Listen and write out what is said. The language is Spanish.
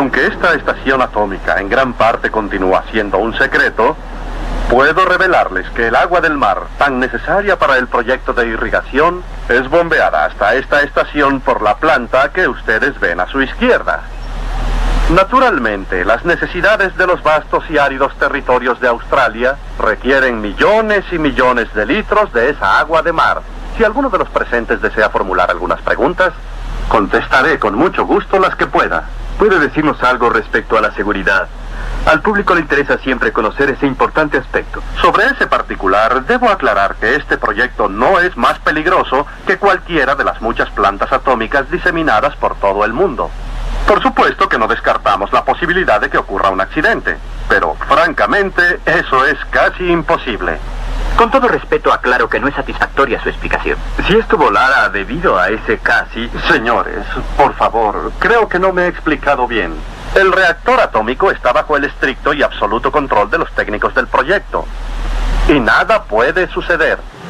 Aunque esta estación atómica en gran parte continúa siendo un secreto, puedo revelarles que el agua del mar, tan necesaria para el proyecto de irrigación, es bombeada hasta esta estación por la planta que ustedes ven a su izquierda. Naturalmente, las necesidades de los vastos y áridos territorios de Australia requieren millones y millones de litros de esa agua de mar. Si alguno de los presentes desea formular algunas preguntas, contestaré con mucho gusto las que pueda. ¿Puede decirnos algo respecto a la seguridad? Al público le interesa siempre conocer ese importante aspecto. Sobre ese particular, debo aclarar que este proyecto no es más peligroso que cualquiera de las muchas plantas atómicas diseminadas por todo el mundo. Por supuesto que no descartamos la posibilidad de que ocurra un accidente, pero francamente eso es casi imposible. Con todo respeto, aclaro que no es satisfactoria su explicación. Si esto volara debido a ese casi... Señores, por favor, creo que no me he explicado bien. El reactor atómico está bajo el estricto y absoluto control de los técnicos del proyecto. Y nada puede suceder.